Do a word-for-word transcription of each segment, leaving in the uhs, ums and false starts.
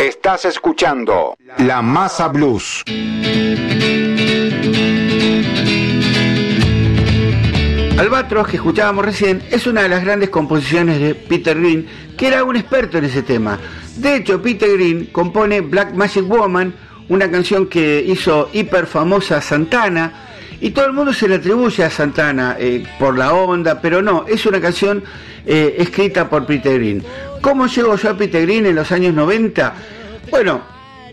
Estás escuchando La Masa Blues. Albatros, que escuchábamos recién, es una de las grandes composiciones de Peter Green, que era un experto en ese tema. De hecho, Peter Green compone Black Magic Woman, una canción que hizo hiper famosa Santana, y todo el mundo se le atribuye a Santana eh, por la onda, pero no, es una canción eh, escrita por Peter Green. ¿Cómo llegó yo a Peter Green en los años noventa? Bueno,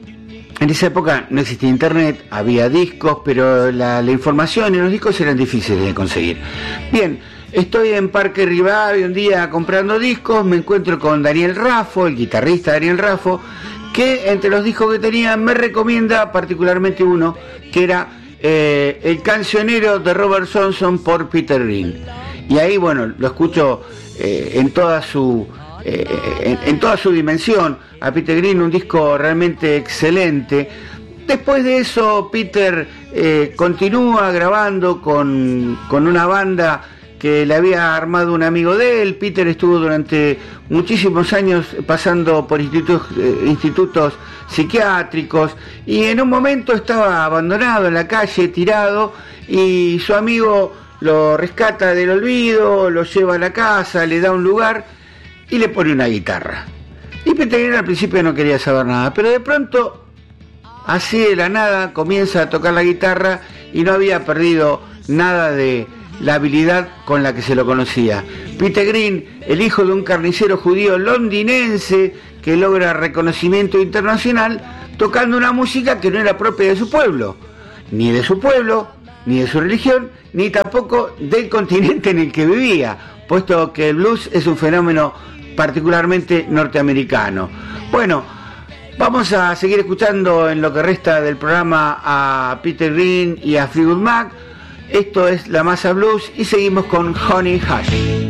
en esa época no existía internet, había discos, pero la, la información y los discos eran difíciles de conseguir. Bien, estoy en Parque Rivadavia un día comprando discos, me encuentro con Daniel Raffo, el guitarrista Daniel Raffo, que entre los discos que tenía me recomienda particularmente uno, que era eh, El cancionero de Robert Johnson por Peter Green. Y ahí, bueno, lo escucho eh, en toda su... Eh, en, en toda su dimensión a Peter Green, un disco realmente excelente. Después de eso Peter eh, continúa grabando con, con una banda que le había armado un amigo de él. Peter estuvo durante muchísimos años pasando por institutos, eh, institutos psiquiátricos, y en un momento estaba abandonado en la calle, tirado, y su amigo lo rescata del olvido, lo lleva a la casa, le da un lugar y le pone una guitarra. Y Peter Green al principio no quería saber nada, pero de pronto, así de la nada, comienza a tocar la guitarra y no había perdido nada de la habilidad con la que se lo conocía. Peter Green, el hijo de un carnicero judío londinense que logra reconocimiento internacional tocando una música que no era propia de su pueblo, ni de su pueblo, ni de su religión, ni tampoco del continente en el que vivía, puesto que el blues es un fenómeno particularmente norteamericano. Bueno, vamos a seguir escuchando en lo que resta del programa a Peter Green y a Fleetwood Mac. Esto es La Masa Blues y seguimos con Honey Hush.